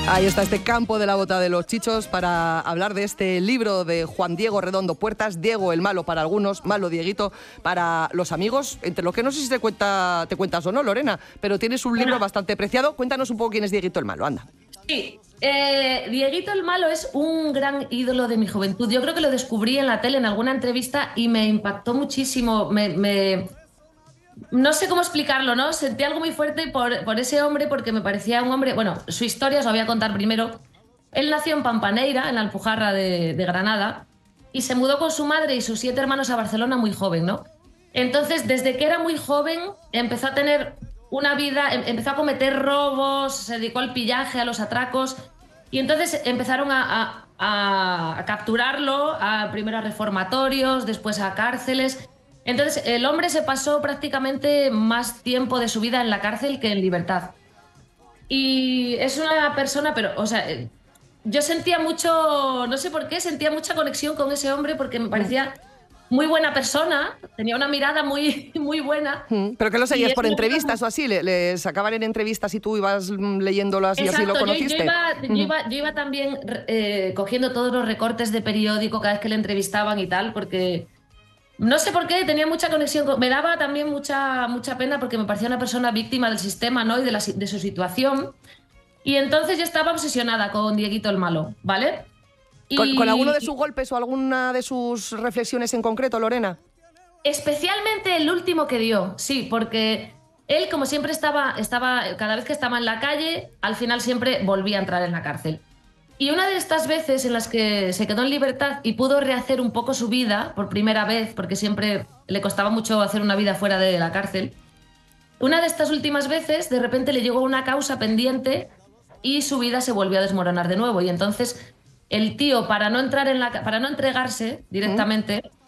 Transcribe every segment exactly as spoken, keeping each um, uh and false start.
Ahí está este campo de la bota de los chichos para hablar de este libro de Juan Diego Redondo Puertas, Diego el malo para algunos, malo Dieguito para los amigos, entre los que no sé si te, cuenta, te cuentas o no, Lorena, pero tienes un libro bueno. bastante preciado. Cuéntanos un poco quién es Dieguito el malo, anda. Sí, eh, Dieguito el malo es un gran ídolo de mi juventud. Yo creo que lo descubrí en la tele, en alguna entrevista, y me impactó muchísimo, me... me... No sé cómo explicarlo, ¿no? Sentí algo muy fuerte por, por ese hombre porque me parecía un hombre... Bueno, su historia os la voy a contar primero. Él nació en Pampaneira, en la Alpujarra de, de Granada, y se mudó con su madre y sus siete hermanos a Barcelona muy joven, ¿no? Entonces, desde que era muy joven, empezó a tener una vida... Empezó a cometer robos, se dedicó al pillaje, a los atracos, y entonces empezaron a, a, a capturarlo, a, primero a reformatorios, después a cárceles... Entonces, el hombre se pasó prácticamente más tiempo de su vida en la cárcel que en libertad. Y es una persona, pero, o sea, yo sentía mucho, no sé por qué, sentía mucha conexión con ese hombre porque me parecía muy buena persona, tenía una mirada muy, muy buena. ¿Pero que lo seguías por entrevistas o así? ¿Le, ¿Le sacaban en entrevistas y tú ibas leyéndolas y Exacto, así lo conociste? Yo, yo, iba, yo, iba, yo iba también eh, cogiendo todos los recortes de periódico cada vez que le entrevistaban y tal, porque... No sé por qué, tenía mucha conexión, con... me daba también mucha, mucha pena porque me parecía una persona víctima del sistema, ¿no? Y de, la, de su situación. Y entonces yo estaba obsesionada con Dieguito el malo, ¿vale? Y... ¿Con, ¿Con alguno de sus golpes o alguna de sus reflexiones en concreto, Lorena? Especialmente el último que dio, sí, porque él, como siempre estaba, estaba, cada vez que estaba en la calle, al final siempre volvía a entrar en la cárcel. Y una de estas veces en las que se quedó en libertad y pudo rehacer un poco su vida por primera vez, porque siempre le costaba mucho hacer una vida fuera de la cárcel, una de estas últimas veces de repente le llegó una causa pendiente y su vida se volvió a desmoronar de nuevo. Y entonces el tío, para no, entrar en la, para no entregarse directamente, ¿Mm?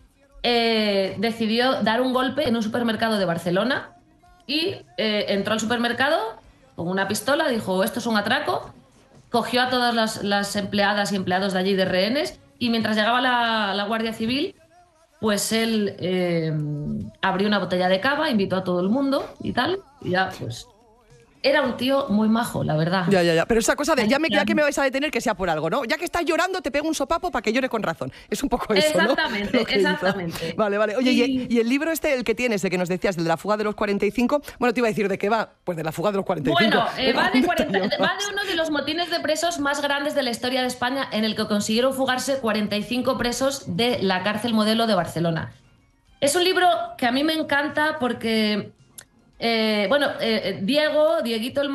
eh, decidió dar un golpe en un supermercado de Barcelona y eh, entró al supermercado con una pistola, dijo, esto es un atraco. Cogió a todas las, las empleadas y empleados de allí de rehenes y mientras llegaba la, la Guardia Civil, pues él eh, abrió una botella de cava, invitó a todo el mundo y tal, y ya pues... Era un tío muy majo, la verdad. Ya, ya, ya. Pero esa cosa de ya, me, ya que me vais a detener, que sea por algo, ¿no? Ya que estás llorando, te pego un sopapo para que llore con razón. Es un poco eso, exactamente, ¿no? Exactamente. Hizo. Vale, vale. Oye, y... Y, y el libro este, el que tienes, el que nos decías, el de la fuga de los cuarenta y cinco, bueno, te iba a decir, ¿de qué va? Pues de la fuga de los cuarenta y cinco. Bueno, eh, va, de cuarenta, va de uno de los motines de presos más grandes de la historia de España, en el que consiguieron fugarse cuarenta y cinco presos de la cárcel modelo de Barcelona. Es un libro que a mí me encanta porque, eh, bueno, eh, Diego, Dieguito el